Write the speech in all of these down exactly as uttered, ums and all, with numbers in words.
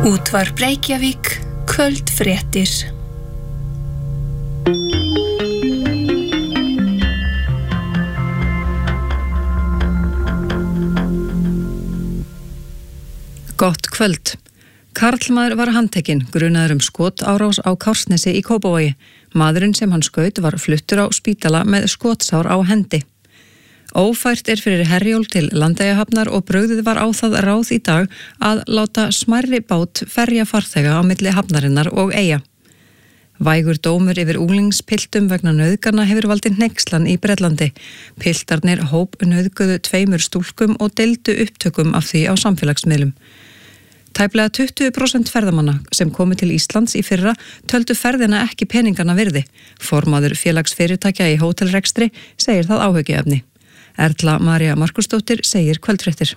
Útvarp Reykjavík, kvöldfréttir. Gott kvöld. Karlmaður var handtekinn, grunaður um skotárás á Kársnesi í Kópavogi. Maðurinn sem hann skaut var fluttur á spítala með skotsár á hendi. Ófært er fyrir Herjólf til Landeyjahafnar og brugðið var á það ráð í dag að láta smærri bát ferja farþega á milli hafnarinnar og eyja. Vægur dómur yfir unglingspiltum vegna nauðgana hefur valdið hneykslan í Bretlandi. Piltarnir hóp nauðguðu tveimur stúlkum og deildu upptökum af því á samfélagsmiðlum. Tæplega tuttugu prósent ferðamanna sem komu til Íslands í fyrra töldu ferðina ekki peningana virði. Formaður félagsfyrirtækja í hótelrekstri segir það áhyggjuefni. Erla María Markusdóttir segir kvöldfréttir.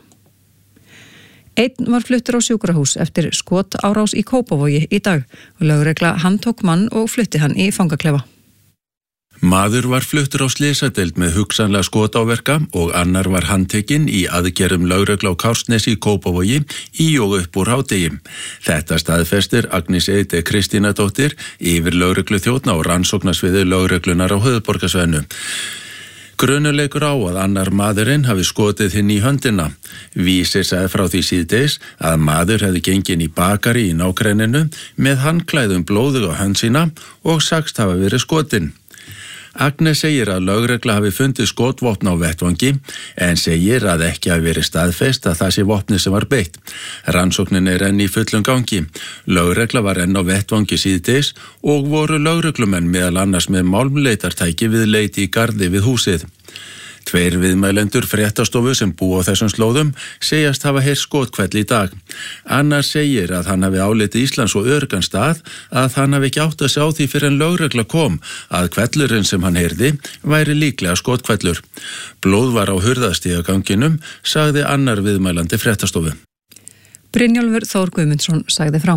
Einn var fluttur á sjúkrahús eftir skotárás í Kópavogi í dag og lögregla handtók mann og flutti hann í fangaklefa. Maður var fluttur á slysadeild með hugsanlega skotáverka og annar var handtekinn í aðgerðum lögregla á Kársnesi í Kópavogi í og upp úr hádegi. Þetta staðfestir Agnes Eide Kristínadóttir yfir lögreglu þjónn á rannsóknarsviði lögreglunar á höfuðborgarsvæðinu. Grunuleikur á að annar maðurinn hafi skotið hinn í höndina. Vísir sagði frá því síðdegis að maður hefði gengið í bakari í nágrenninu með handklæðum blóðu á hönd sína og sagst hafa verið skotinn. Agnes segir að lögregla hafi fundið skotvopn á vettvangi en segir að ekki hafi verið staðfest að það sé vopnið sem var beitt. Rannsóknin er enn í fullum gangi. Lögregla var enn á vettvangi síðdegis og voru lögreglumenn meðal annars með málmleitartæki við leiti í garði við húsið. Tveir viðmælendur fréttastofu sem búa á þessum slóðum segjast hafa heyrt skothvell í dag. Annar segir að hann hafi álitið Íslands og örgan stað að hann hafi ekki átt að sjá því fyrir en lögregla kom að hvellurinn sem hann heyrði væri líklega skothvellur. Blóð var á hurðastigaganginum, sagði annar viðmælandi fréttastofu. Brynjólfur Þór Guðmundsson sagði frá.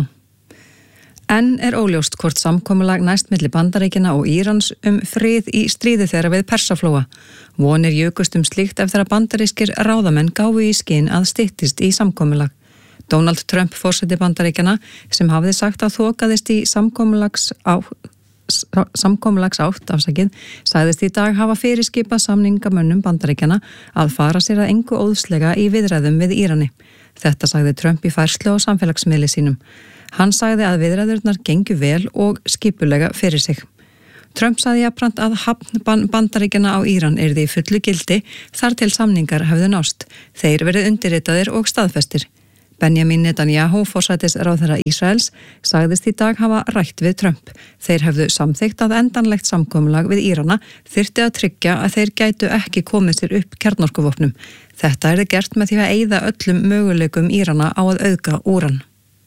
Enn er óljóst hvort samkomulag næst milli Bandaríkjanna og Írans um frið í stríði þeirra við Persaflóa. Vonir jukust um slíkt ef þeirra bandarískir ráðamenn gáfu í skyn að styttist í samkomulag. Donald Trump forseti Bandaríkjanna sem hafði sagt að þokaðist í samkomulags á samkomulags átt afsakið, sagðist í dag hafa fyrirskipað samningamönnum Bandaríkjanna að fara sér að engu óðslega í viðræðum við Írani. Þetta sagði Trump í færslu á samfélagsmiðli sínum. Hann sagði að viðræðurnar gengu vel og skipulega fyrir sig. Trump sagði jafnframt að hafn Bandaríkjanna á Íran yrði í fullu gildi þar til samningar hefðu nást. Þeir verið undirritaðir og staðfestir. Benjamin Netanyahu, forsætisráðherra Ísraels, sagðist í dag hafa rætt við Trump. Þeir hefðu samþykkt að endanlegt samkomulag við Írana þyrfti að tryggja að þeir gætu ekki komið sér upp kjarnorkuvopnum. Þetta er gert með því að eyða öllum möguleikum Írana á að auðga úran.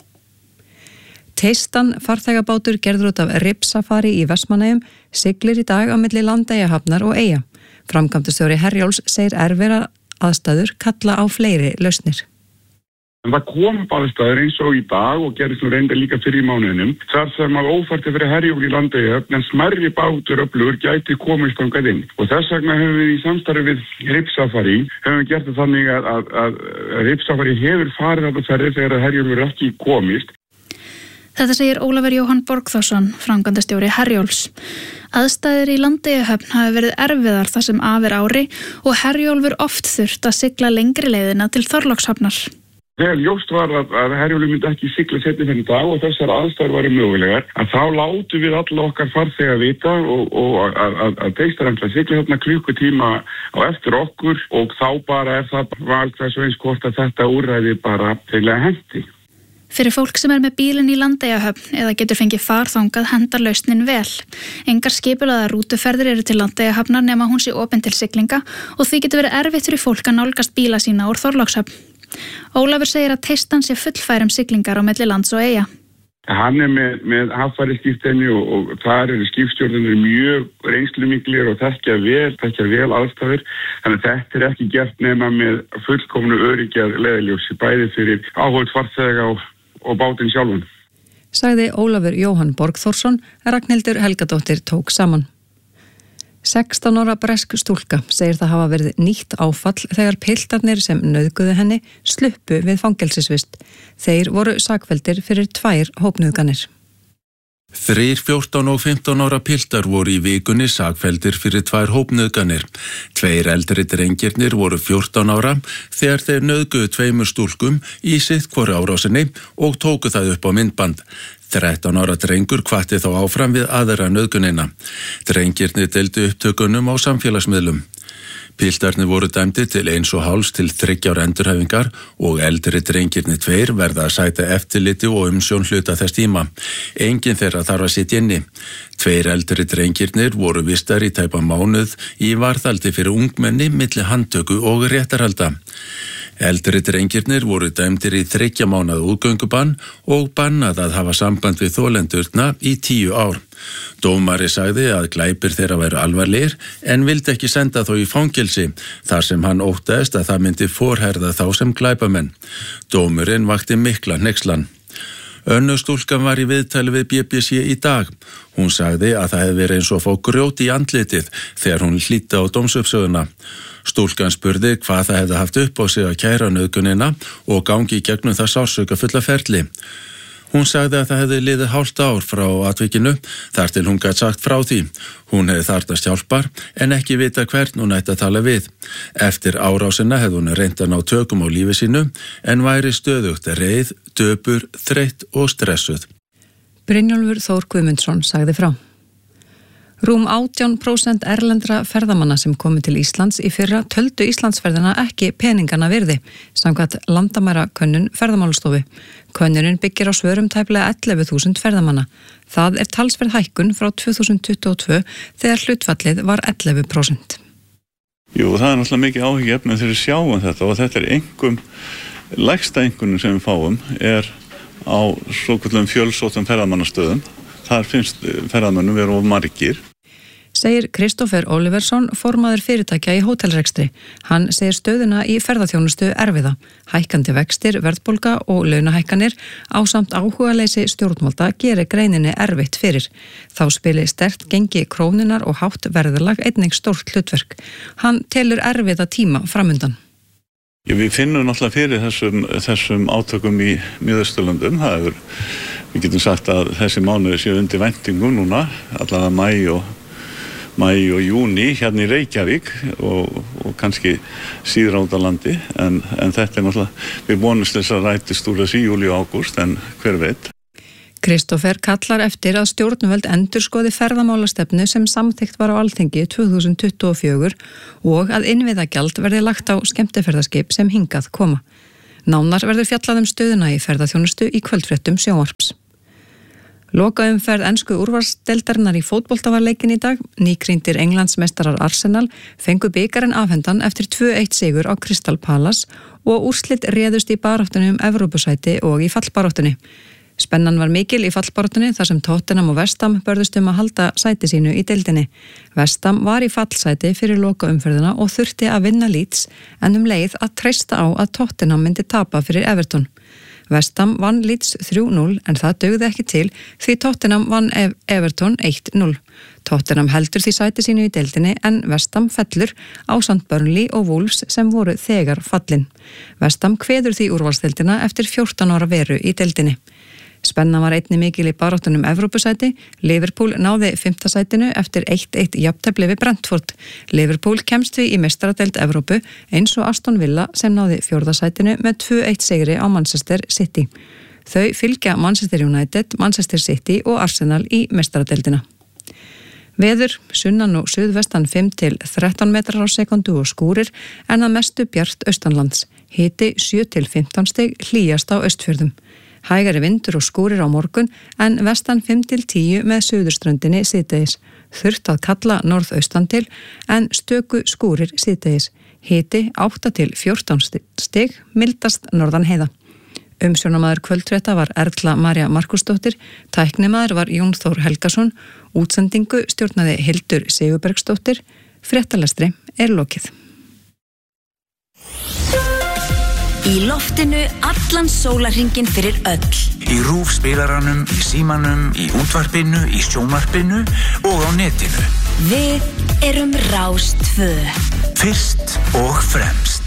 Teistan farþegabátur gerður út af Rifsafari í Vestmannaeyjum siglir í dag á milli Landeyjahafnar og eyja. Framkvæmdastjóri Herjólfs segir erfiðar aðstæður kalla á fleiri lausnir. Það kom aðstæður eins og í dag og gerðist nú reyndar líka fyrir í mánuðinum. Þar sem að ófært fyrir Herjólf í Landeyjahöfn en smærri bátur öflugur gæti komist þangað inn. Og þess vegna höfum við í samstarfi við Rifsafari höfum gert það þannig að, að, að Rifsafari hefur farið þetta ferði þegar Herjólfur ekki komist. Þetta segir Ólafur Jóhann Borgþórsson, framkvæmdastjóri Herjólfs. Aðstæður í Landeyjahöfn hafi verið erfiðar þar sem af er ári og Herjólfur oft þurft að sigla lengri leiðina til Þorlákshafnar. Þegar ljóst var að, að Herjólfur myndi ekki sigla seinni þennan dag og þessar aðstæður varu mögulegar, að þá látum við alla okkar farþega vita og, og að, að, að Teistar ætla að sigla þarna klukkutíma á eftir okkur og þá bara er það vald þess eins hvort að þetta úrræði bara til að hendi. Fyrir fólk sem er með bílinn í Landeyjahöfn eða getur fengið farþangað hendar lausnin vel. Engar skipulaðar rútuferðir eru til Landeyjahafnar nema hún sé opin til siglinga og því getur verið erfitt fyrir fólk að nálgast bíla sína úr Þorlákshöfn. Ólafur segir að Teistan sé fullfærum siglingar á milli lands og eyja. Hann er með, með haffærisskírteini og, og þar eru skipstjórnir mjög reynslumiklir og þekkja vel, þekkja vel aðstæður. Þannig að þetta er ekki gert nema með fullkomnu öryggjar leiðaljósi bæði fyrir áhugað farþega og og bátinn sjálfun. Sagði Ólafur Jóhann Borgþórsson, Ragnhildur Helgadóttir tók saman. sextán ára bresk stúlka segir það hafa verið nýtt áfall þegar piltarnir sem nauðguðu henni sluppu við fangelsisvist. Þeir voru sakfelldir fyrir tvær hópnauðganir. Þrír fjórtán og fimmtán ára piltar voru í vikunni sakfelldir fyrir tvær hópnauðganir. Tveir eldri drengirnir voru fjórtán ára þegar þeir nauðguðu tveimur stúlkum í sitt hvoru árásinni og tóku það upp á myndband. þrettán ára drengur hvatti þá áfram við aðra nauðgunina. Drengirnir deildu upptökunum á samfélagsmiðlum. Piltarnir voru dæmdir til eins og háls til þriggja ára endurhæfingar og eldri drengirnir tveir verða að sæta eftirliti og umsjón hluta þess tíma. Enginn þeirra þarf að sitja inni. Tveir eldri drengirnir voru vistar í tæpa mánuð í varðhaldi fyrir ungmenni milli handtöku og réttarhalda. Eldri drengirnir voru dæmdir í þriggja mánaða útgöngubann og bannað að hafa samband við þolendurna í tíu ár. Dómari sagði að glæpir þeirra væru alvarlegir en vildi ekki senda þó í fangelsi þar sem hann óttaðist að það myndi forherða þá sem glæpamenn. Dómurinn vakti mikla hneykslan. Önnur stúlkan var í viðtali við B B C í dag. Hún sagði að það hefði verið eins og fá grjót í andlitið þegar hún hlýddi á dómsuppsöguna. Stúlkan spurði hvað það hefði haft upp á sig að kæra nauðgunina og gangi í gegnum það sársaukafulla ferli. Hún sagði að það hefði liðið hálft ár frá atvikinu þar til hún gat sagt frá því. Hún hefði þarfnast hjálpar en ekki vita hvern hún ætti að tala við. Eftir árásina hefði hún reynt að ná tökum á lífi sínu en væri stöðugt reið, döpur, þreytt og stressuð. Brynjólfur Þór Guðmundsson sagði frá. Rúm átján prósent erlendra ferðamanna sem komu til Íslands í fyrra töldu Íslandsferðina ekki peningana virði, samkvæmt landamærakönnun ferðamálastofu. Könnunin byggir á svörum tæplega ellefu þúsund ferðamanna. Það er talsverð hækkun frá tvö þúsund tuttugu og tvö þegar hlutfallið var ellefu prósent. Jú, það er náttúrulega mikið áhyggjuefni þegar við sjáum þetta og þetta er einkum, lægsta einkunnum sem við fáum er á svokölluðum fjölsóttum ferðamannastöðum. Þar finnst ferðamönnum vera of margir. Segir Kristófer Oliversson, formaður fyrirtækja í hótelrekstri. Hann segir stöðuna í ferðaþjónustu erfiða. Hækkandi vextir, verðbólga og launahækkanir ásamt áhugaleysi stjórnvalda gerir greininni erfitt fyrir. Þá spili sterkt gengi krónunar og hátt verðlag einnig stórt hlutverk. Hann telur erfiða tíma framundan. Já, við finnum náttúrulega fyrir þessum, þessum átökum í Miðausturlöndum. Það er, við getum sagt að þessi mánuði séu undir væntingum núna, allavega mæ og mæ og júni hérna í Reykjavík og, og kannski síðra út á landi en, en þetta er náttúrulega, við vonumst þess að rætist úr þessi júli og ágúst en hver veit. Kristófer kallar eftir að stjórnvöld endurskoði ferðamálastefnu sem samþykkt var á Alþingi tvö þúsund tuttugu og fjögur og að innviðagjald verði lagt á skemmtiferðaskip sem hingað koma. Nánar verður fjallað um stöðuna í ferðaþjónustu í kvöldfréttum sjónvarps. Lokaumferð ensku úrvalsdeildarinnar í fótbolta var leikin í dag. Nýkrýndir Englandsmeistarar Arsenal fengu bikarinn afhendan eftir tvö eitt sigur á Crystal Palace og úrslit réðust í baráttunni um Evrópusæti og í fallbaráttunni. Spennan var mikil í fallbaráttunni þar sem Tottenham og West Ham börðust um að halda sæti sínu í deildinni. West Ham var í fallsæti fyrir lokaumferðina og þurfti að vinna Leeds en um leið að treysta á að Tottenham myndi tapa fyrir Everton. West Ham vann Leeds þrjú núll en það dugði ekki til því Tottenham vann Everton eitt núll. Tottenham heldur því sæti sínu í deildinni en West Ham fellur ásamt Burnley og Wolves sem voru þegar fallin. West Ham kveður því úrvalsdeildina eftir fjórtán ára veru í deildinni. Spenna var einni mikil í baráttunum Evrópusæti. Liverpool náði fimmta sætinu eftir eitt eitt jafntefli við Brentford. Liverpool kemst því í meistaradeild Evrópu eins og Aston Villa sem náði fjórða sætinu með tvö eitt sigri á Manchester City. Þau fylgja Manchester United, Manchester City og Arsenal í meistaradeildina. Veður, sunnan og suðvestan fimm til þrettán metrar á sekundu og skúrir en að mestu bjart austanlands. Hiti sjö til fimmtán stig, hlýjast á Austfjörðum. Hægari vindur og skúrir á morgun en vestan fimm til tíu með suðurströndinni síðdegis. Þurft að kalla norðaustan til en stöku skúrir síðdegis. Hiti átta til fjórtán stig, mildast norðan heiða. Umsjónamaður kvöldfrétta var Erla María Markusdóttir, tæknimaður var Jón Þór Helgason, útsendingu stjórnaði Hildur Sigurbergsdóttir, fréttalestri er lokið. Í loftinu allan sólarhringinn fyrir öll. Í RÚV spilaranum, í símanum, í útvarpinu, í sjónvarpinu og á netinu. Við erum Rás tvö. Fyrst og fremst.